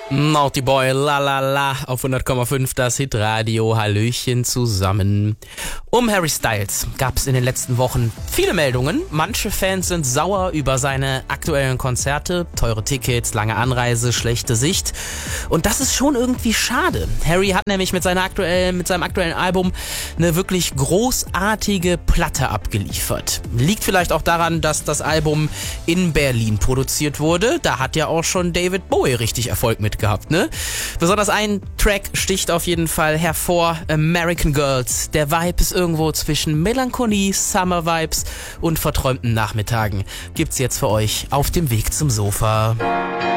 Naughty Boy, la la la, auf 100,5 das Hitradio, Hallöchen zusammen. Um Harry Styles gab es in den letzten Wochen viele Meldungen. Manche Fans sind sauer über seine aktuellen Konzerte, teure Tickets, lange Anreise, schlechte Sicht. Und das ist schon irgendwie schade. Harry hat nämlich mit seinem aktuellen Album eine wirklich großartige Platte abgeliefert. Liegt vielleicht auch daran, dass das Album in Berlin produziert wurde. Da hat ja auch schon David Bowie richtig Erfolg mit gehabt, ne? Besonders ein Track sticht auf jeden Fall hervor, American Girls. Der Vibe ist irgendwo zwischen Melancholie, Summer Vibes und verträumten Nachmittagen. Gibt's jetzt für euch auf dem Weg zum Sofa.